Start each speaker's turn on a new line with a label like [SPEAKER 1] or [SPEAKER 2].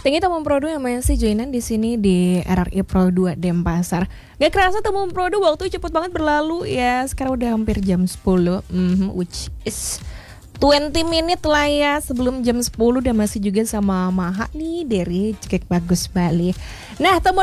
[SPEAKER 1] Tinggi Temum Pro 2 yang masih joinan di sini di RRI Pro 2 Denpasar. Gak kerasa Temum Pro 2 waktu cepet banget berlalu ya. Sekarang udah hampir jam 10, which is 20 menit lah ya sebelum jam 10. Dan masih juga sama Maha nih dari Cekek Bagus Bali. Nah, Temum